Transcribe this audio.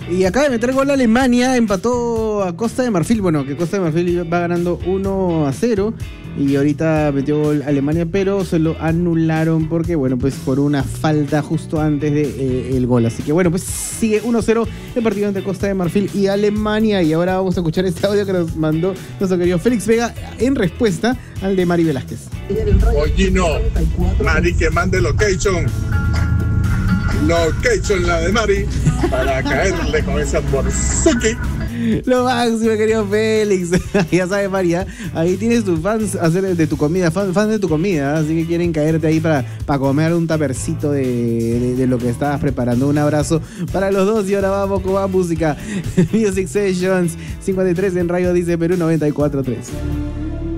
Y acaba de meter gol a Alemania, empató a Costa de Marfil. Bueno, que Costa de Marfil va ganando 1-0. Y ahorita metió gol Alemania, pero se lo anularon porque, bueno, pues por una falta justo antes de el gol. Así que, bueno, pues sigue 1-0 el partido entre Costa de Marfil y Alemania. Y ahora vamos a escuchar este audio que nos mandó nuestro querido Félix Vega en respuesta al de Mari Velázquez. Oye, no, Mari, que mande location. Location la de Mari para caerle con esa Borsuki. Lo máximo, querido Félix. Ya sabes, María, ahí tienes tus fans hacer de tu comida, fans de tu comida, así que quieren caerte ahí para comer un tapercito de lo que estabas preparando. Un abrazo para los dos y ahora vamos con más música. Music Sessions 53 en Radio Dice Perú 94.3.